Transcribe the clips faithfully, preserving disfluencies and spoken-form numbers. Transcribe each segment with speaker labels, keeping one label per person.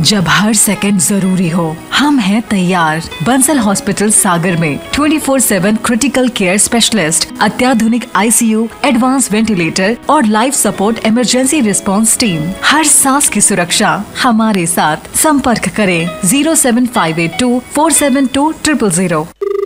Speaker 1: जब हर सेकंड जरूरी हो, हम हैं तैयार। बंसल हॉस्पिटल सागर में twenty four seven critical care specialist, अत्याधुनिक आईसीयू, एडवांस वेंटिलेटर और life support emergency response team. हर सांस की सुरक्षा हमारे साथ। संपर्क करें zero seven five eight to four seven to triple zero.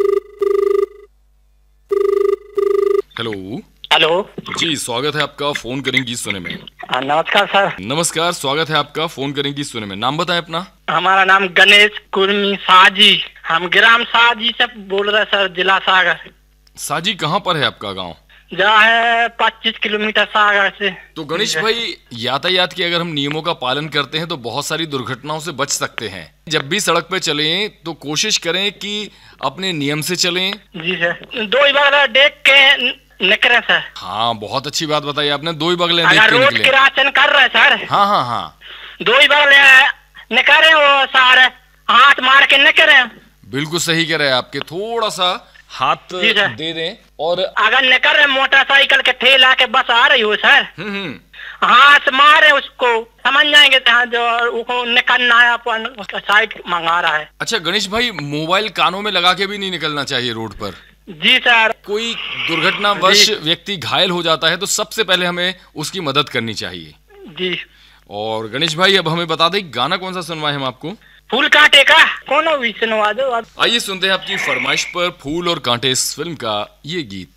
Speaker 2: Hello
Speaker 3: hello
Speaker 2: जी, स्वागत है आपका फोन करेंगी सुने में।
Speaker 3: हाँ, नमस्कार सर।
Speaker 2: नमस्कार, स्वागत है आपका फोन करेंगी सुने में। नाम बताएं अपना।
Speaker 3: हमारा नाम गणेश कुर्मी साजी, हम ग्राम साजी से बोल रहे सर, जिला सागर।
Speaker 2: साजी कहाँ पर है आपका गांव?
Speaker 3: जहाँ है पच्चीस किलोमीटर सागर से।
Speaker 2: तो गणेश भाई, यातायात के अगर हम नियमों का पालन करते हैं तो बहुत सारी दुर्घटनाओं से बच सकते हैं। जब भी सड़क पे चलें तो कोशिश करें कि अपने नियम से चलें।
Speaker 3: जी सर, दो ही बार देख के निकले सर।
Speaker 2: हाँ, बहुत अच्छी बात बताई आपने, दो ही बगले देख
Speaker 3: अगर
Speaker 2: के
Speaker 3: रोड
Speaker 2: निकले।
Speaker 3: क्रॉसिंग कर रहे सर,
Speaker 2: हाँ हाँ हाँ,
Speaker 3: दो ही बगले निकले, वो सारे हाथ मार के निकले।
Speaker 2: बिल्कुल सही कह रहे हैं आपके। थोड़ा सा हाथ
Speaker 3: जी सर।
Speaker 2: दे दें। और
Speaker 3: अगर निकल रहे मोटरसाइकिल के ठेला के बस आ रही हो सर,
Speaker 2: हम्म हम्म
Speaker 3: हाथ मारे उसको, समझ जाएंगे जो उसको निकलना है, अपन साइड मंगा रहा है।
Speaker 2: अच्छा गणेश भाई, मोबाइल कानों में लगा के भी नहीं निकलना चाहिए रोड पर।
Speaker 3: जी सर।
Speaker 2: कोई दुर्घटनावश व्यक्ति घायल हो जाता है तो सबसे पहले हमें उसकी मदद करनी चाहिए।
Speaker 3: जी।
Speaker 2: और गणेश भाई, अब हमें बता दें गाना कौन सा सुनवाए हम आपको?
Speaker 3: फूल कांटे का कौन भी सुनवा दो।
Speaker 2: आइए सुनते हैं आपकी फरमाइश पर फूल और कांटे इस फिल्म का ये गीत।